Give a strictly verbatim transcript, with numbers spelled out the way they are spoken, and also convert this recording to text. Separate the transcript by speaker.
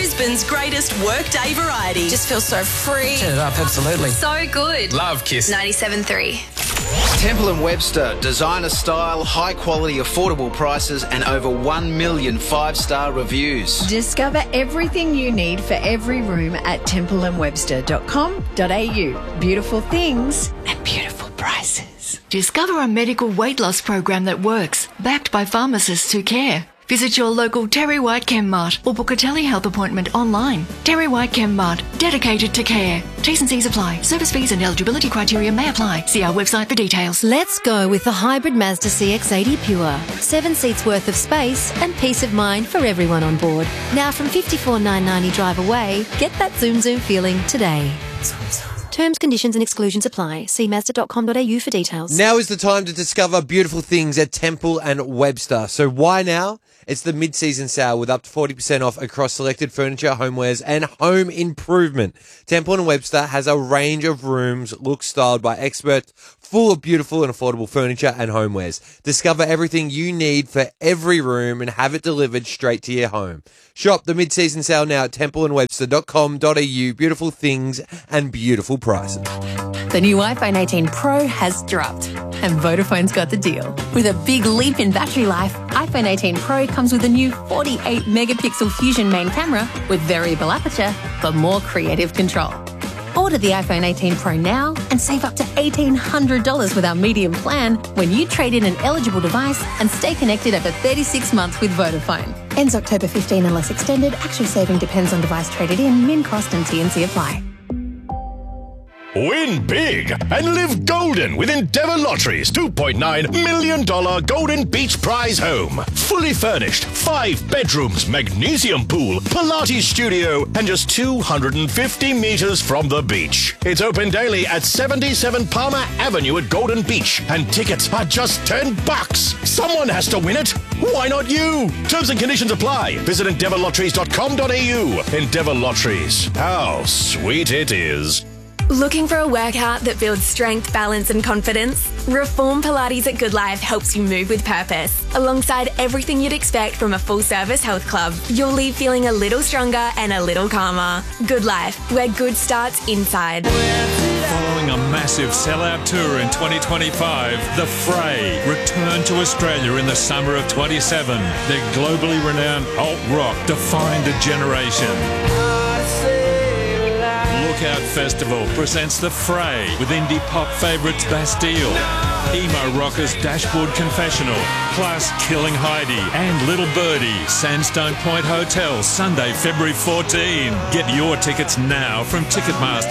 Speaker 1: Brisbane's greatest workday variety.
Speaker 2: Just feels so free.
Speaker 3: Turn it up, absolutely.
Speaker 2: So good.
Speaker 4: Love Kiss.
Speaker 2: ninety-seven point three.
Speaker 5: Temple and Webster, designer style, high quality, affordable prices and over one million five-star reviews.
Speaker 6: Discover everything you need for every room at temple and webster dot com dot a u. Beautiful things and beautiful prices.
Speaker 7: Discover a medical weight loss program that works, backed by pharmacists who care. Visit your local Terry White Chemmart or book a telehealth appointment online. Terry White Chemmart, dedicated to care. T's and C's apply. Service fees and eligibility criteria may apply. See our website for details.
Speaker 8: Let's go with the hybrid Mazda C X eighty Pure. Seven seats worth of space and peace of mind for everyone on board. Now from fifty-four thousand nine hundred ninety drive away, get that zoom zoom feeling today. Terms, conditions and exclusions apply. See mazda dot com dot a u for details.
Speaker 9: Now is the time to discover beautiful things at Temple and Webster. So why now? It's the mid-season sale with up to forty percent off across selected furniture, homewares and home improvement. Temple and Webster has a range of rooms, look styled by experts, full of beautiful and affordable furniture and homewares. Discover everything you need for every room and have it delivered straight to your home. Shop the mid-season sale now at temple and webster dot com dot a u. Beautiful things and beautiful prices.
Speaker 10: The new iPhone eighteen Pro has dropped, and Vodafone's got the deal. With a big leap in battery life, iPhone eighteen Pro comes with a new forty-eight megapixel Fusion main camera with variable aperture for more creative control. Order the iPhone eighteen Pro now and save up to eighteen hundred dollars with our medium plan when you trade in an eligible device and stay connected over thirty-six months with Vodafone. Ends October fifteenth unless extended. Actual saving depends on device traded in. Min cost and T and C apply.
Speaker 11: Win big and live golden with Endeavour Lottery's two point nine million dollars Golden Beach Prize Home. Fully furnished, five bedrooms, magnesium pool, Pilates studio, and just two hundred fifty metres from the beach. It's open daily at seventy-seven Palmer Avenue at Golden Beach, and tickets are just ten bucks. Someone has to win it. Why not you? Terms and conditions apply. Visit endeavour lotteries dot com dot a u. Endeavour Lotteries. How sweet it is.
Speaker 12: Looking for a workout that builds strength, balance and confidence? Reform Pilates at Good Life helps you move with purpose. Alongside everything you'd expect from a full-service health club, you'll leave feeling a little stronger and a little calmer. Good Life, where good starts inside.
Speaker 13: Following a massive sellout tour in twenty twenty-five, The Fray return to Australia in the summer of twenty-seven. Their globally renowned alt rock defined a generation. Lookout Festival presents The Fray with indie pop favourites Bastille, emo rockers Dashboard Confessional, plus Killing Heidi and Little Birdie, Sandstone Point Hotel, Sunday, February fourteenth. Get your tickets now from Ticketmaster.